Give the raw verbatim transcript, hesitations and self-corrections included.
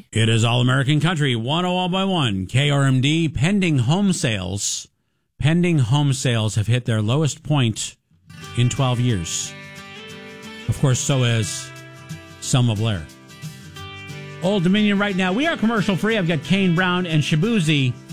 It is All American Country, one oh one by one, K R M D. Pending home sales, pending home sales have hit their lowest point in twelve years. Of course, so has Selma Blair. Old Dominion right now. We are commercial free. I've got Kane Brown and Shabuzi